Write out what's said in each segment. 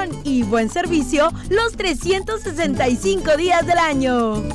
atención y buen servicio los 365 días del año.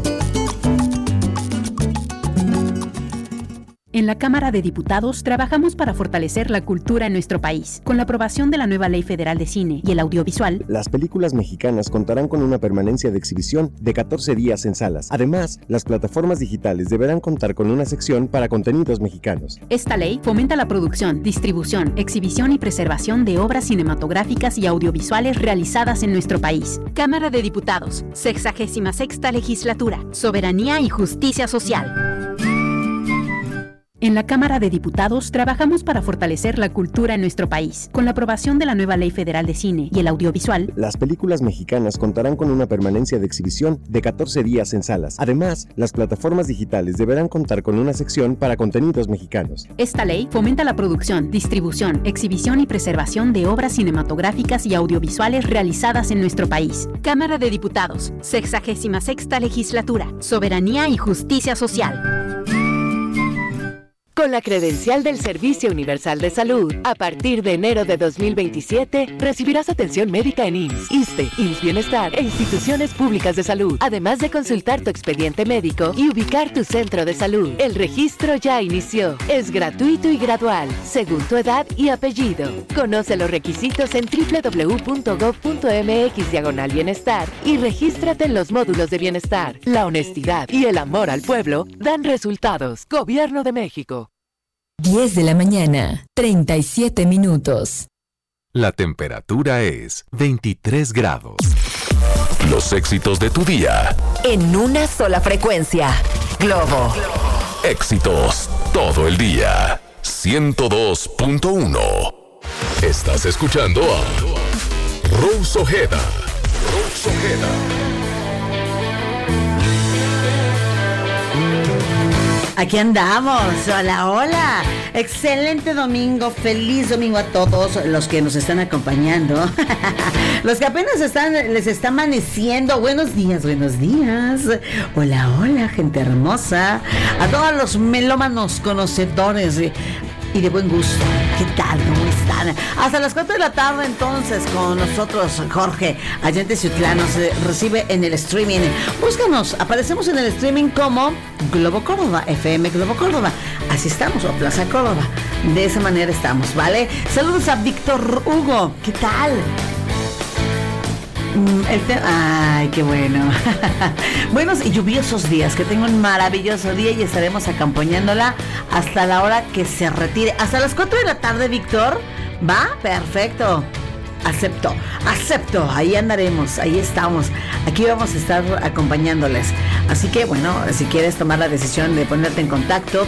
En la Cámara de Diputados trabajamos para fortalecer la cultura en nuestro país. Con la aprobación de la nueva Ley Federal de Cine y el Audiovisual, las películas mexicanas contarán con una permanencia de exhibición de 14 días en salas. Además, las plataformas digitales deberán contar con una sección para contenidos mexicanos. Esta ley fomenta la producción, distribución, exhibición y preservación de obras cinematográficas y audiovisuales realizadas en nuestro país. Cámara de Diputados, 66ª Legislatura, Soberanía y Justicia Social. En la Cámara de Diputados trabajamos para fortalecer la cultura en nuestro país. Con la aprobación de la nueva Ley Federal de Cine y el Audiovisual, las películas mexicanas contarán con una permanencia de exhibición de 14 días en salas. Además, las plataformas digitales deberán contar con una sección para contenidos mexicanos. Esta ley fomenta la producción, distribución, exhibición y preservación de obras cinematográficas y audiovisuales realizadas en nuestro país. Cámara de Diputados, 66ª Legislatura, Soberanía y Justicia Social. Con la credencial del Servicio Universal de Salud, a partir de enero de 2027, recibirás atención médica en IMSS, ISSSTE, IMSS Bienestar e instituciones públicas de salud, además de consultar tu expediente médico y ubicar tu centro de salud. El registro ya inició. Es gratuito y gradual, según tu edad y apellido. Conoce los requisitos en www.gov.mx/bienestar y regístrate en los módulos de bienestar. La honestidad y el amor al pueblo dan resultados. Gobierno de México. 10 de la mañana, 37 minutos. La temperatura es 23 grados. Los éxitos de tu día. En una sola frecuencia. Globo. Éxitos todo el día. 102.1. Estás escuchando a Rose Ojeda. Rose Ojeda. Aquí andamos, hola, hola, excelente domingo, feliz domingo a todos los que nos están acompañando, los que apenas les está amaneciendo, buenos días, hola, hola, gente hermosa, a todos los melómanos conocedores y de buen gusto, ¿qué tal? ¿Cómo están? Hasta las 4 de la tarde entonces con nosotros Jorge Allende Ciutlán nos recibe en el streaming. Búscanos, aparecemos en el streaming como Globo Córdoba, FM Globo Córdoba. Así estamos, o Plaza Córdoba. De esa manera estamos, ¿vale? Saludos a Víctor Hugo, ¿qué tal? Ay, qué bueno. Buenos y lluviosos días, que tenga un maravilloso día y estaremos acompañándola hasta la hora que se retire. Hasta las 4 de la tarde, Víctor. ¿Va? Perfecto. Acepto, ahí andaremos, ahí estamos, aquí vamos a estar acompañándoles, así que bueno, si quieres tomar la decisión de ponerte en contacto,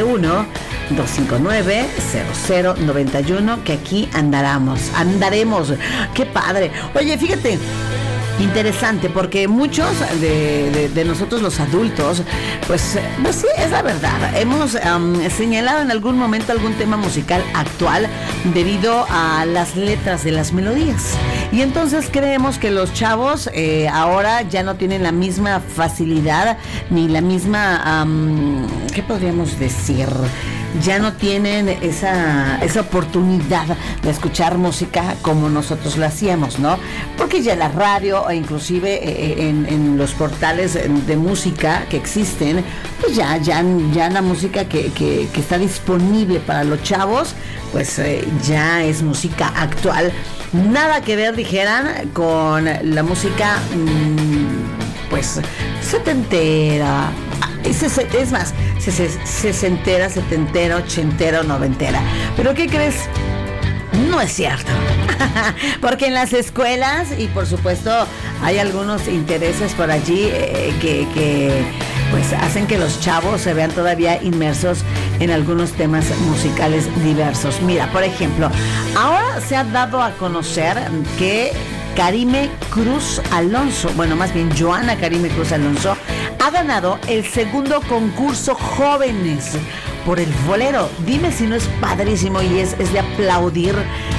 271-259-0091, que aquí andaremos, qué padre. Oye, fíjate, interesante, porque muchos de nosotros los adultos, pues sí, es la verdad, hemos señalado en algún momento algún tema musical actual debido a las letras de las melodías, y entonces creemos que los chavos ahora ya no tienen la misma facilidad ni la misma, ¿qué podríamos decir? Ya no tienen esa oportunidad de escuchar música como nosotros lo hacíamos, ¿no? Porque ya la radio, e inclusive en los portales de música que existen, pues ya la música que está disponible para los chavos, pues ya es música actual. Nada que ver, dijeran, con la música pues setentera, es más, sesentera, setentera, ochentera, noventera. ¿Pero qué crees? No es cierto. Porque en las escuelas, y por supuesto hay algunos intereses por allí que pues hacen que los chavos se vean todavía inmersos en algunos temas musicales diversos. Mira, por ejemplo, ahora se ha dado a conocer que Karime Cruz Alonso, bueno, más bien Joana Karime Cruz Alonso, ha ganado el segundo concurso Jóvenes por el bolero. Dime si no es padrísimo y es de aplaudir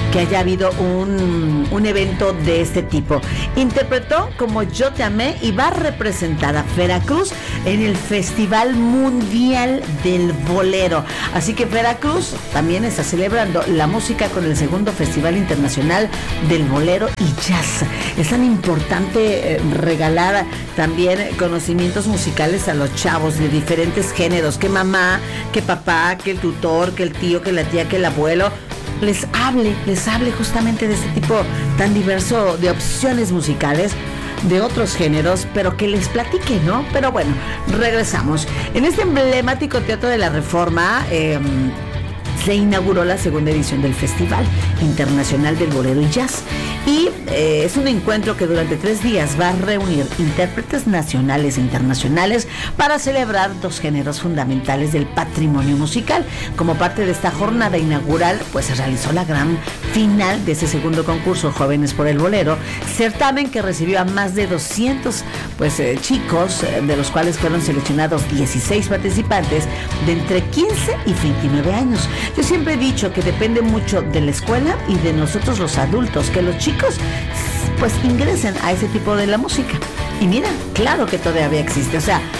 que haya habido un evento de este tipo. Interpretó Como Yo Te Amé y va a representar a Veracruz en el Festival Mundial del Bolero. Así que Veracruz también está celebrando la música con el segundo Festival Internacional del Bolero y Jazz. Es tan importante regalar también conocimientos musicales a los chavos de diferentes géneros, que mamá, que papá, que el tutor, que el tío, que la tía, que el abuelo les hable justamente de este tipo tan diverso de opciones musicales, de otros géneros, pero que les platique, ¿no? Pero bueno, regresamos. En este emblemático Teatro de la Reforma se inauguró la segunda edición del Festival Internacional del Bolero y Jazz. Y es un encuentro que durante 3 días va a reunir intérpretes nacionales e internacionales para celebrar 2 géneros fundamentales del patrimonio musical. Como parte de esta jornada inaugural, pues se realizó la gran final de ese segundo concurso Jóvenes por el Bolero, certamen que recibió a más de 200 chicos, de los cuales fueron seleccionados 16 participantes de entre 15 y 29 años. Yo siempre he dicho que depende mucho de la escuela y de nosotros los adultos, que los chicos pues ingresen a ese tipo de la música. Y mira, claro que todavía existe, o sea,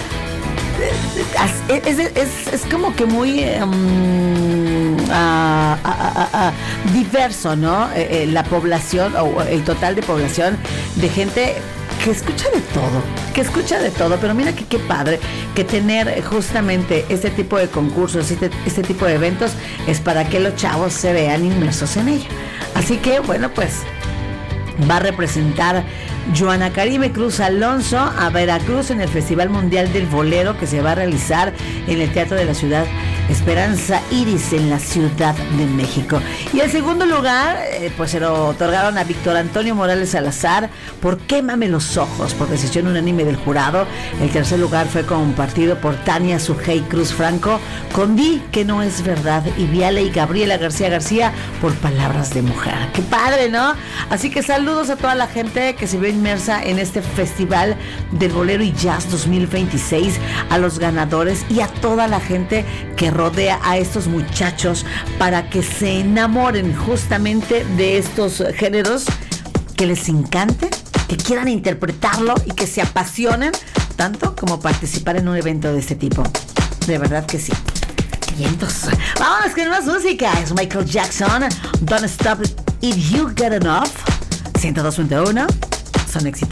es como que muy diverso, ¿no? La población o el total de población de gente que escucha de todo, pero mira que qué padre que tener justamente este tipo de concursos, este tipo de eventos es para que los chavos se vean inmersos en ello. Así que bueno, pues va a representar Joana Karime Cruz Alonso a Veracruz en el Festival Mundial del Bolero, que se va a realizar en el Teatro de la Ciudad Esperanza Iris en la Ciudad de México. Y el segundo lugar pues se lo otorgaron a Víctor Antonio Morales Salazar por Quémame los ojos, por decisión unánime del jurado. El tercer lugar fue compartido por Tania Sujei Cruz Franco con Di que no es verdad, y Viale y Gabriela García por Palabras de Mujer. ¡Qué padre!, ¿no? Así que saludos a toda la gente que se ve inmersa en este Festival del Bolero y Jazz 2026, a los ganadores y a toda la gente que rodea a estos muchachos para que se enamoren justamente de estos géneros, que les encante, que quieran interpretarlo y que se apasionen tanto como participar en un evento de este tipo. De verdad que sí. Y entonces, vámonos con más música. Es Michael Jackson, Don't Stop If You Get Enough. 102.1 son éxitos.